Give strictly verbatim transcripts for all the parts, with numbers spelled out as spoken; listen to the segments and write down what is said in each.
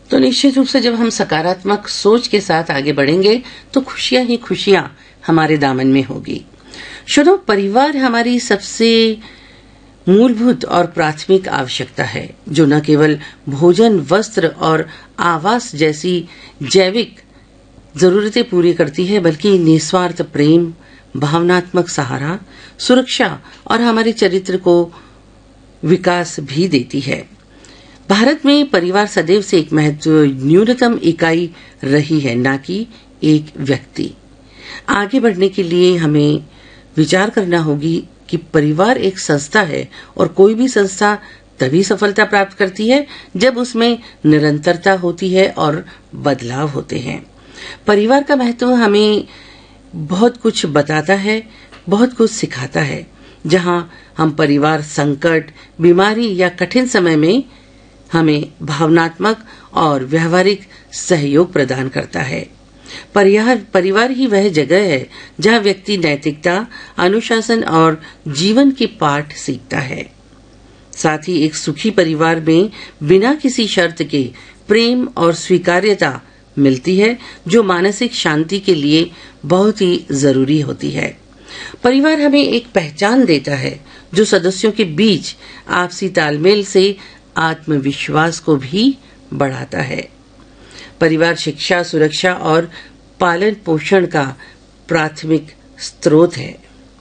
तो निश्चित रूप से जब हम सकारात्मक सोच के साथ आगे बढ़ेंगे तो खुशियां ही खुशियां हमारे दामन में होगी। श्रोताओ, परिवार हमारी सबसे मूलभूत और प्राथमिक आवश्यकता है, जो न केवल भोजन, वस्त्र और आवास जैसी जैविक जरूरतें पूरी करती है, बल्कि निस्वार्थ प्रेम, भावनात्मक सहारा, सुरक्षा और हमारे चरित्र को विकास भी देती है। भारत में परिवार सदैव से एक महत्व न्यूनतम इकाई रही है, न कि एक व्यक्ति। आगे बढ़ने के लिए हमें विचार करना होगी कि परिवार एक संस्था है और कोई भी संस्था तभी सफलता प्राप्त करती है जब उसमें निरंतरता होती है और बदलाव होते हैं। परिवार का महत्व हमें बहुत कुछ बताता है, बहुत कुछ सिखाता है। जहां हम परिवार संकट, बीमारी या कठिन समय में हमें भावनात्मक और व्यवहारिक सहयोग प्रदान करता है। परिवार परिवार ही वह जगह है जहां व्यक्ति नैतिकता, अनुशासन और जीवन के पाठ सीखता है। साथ ही एक सुखी परिवार में बिना किसी शर्त के प्रेम और स्वीकार्यता मिलती है, जो मानसिक शांति के लिए बहुत ही जरूरी होती है। परिवार हमें एक पहचान देता है जो सदस्यों के बीच आपसी तालमेल से आत्मविश्वास को भी बढ़ाता है। परिवार शिक्षा, सुरक्षा और पालन पोषण का प्राथमिक स्रोत है।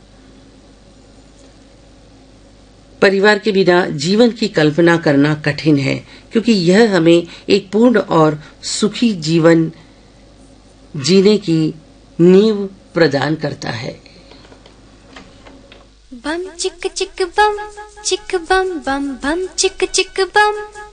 परिवार के बिना जीवन की कल्पना करना कठिन है, क्योंकि यह हमें एक पूर्ण और सुखी जीवन जीने की नींव प्रदान करता है। बम चिक चिक बम चिक बम बम बम चिक चिक बम।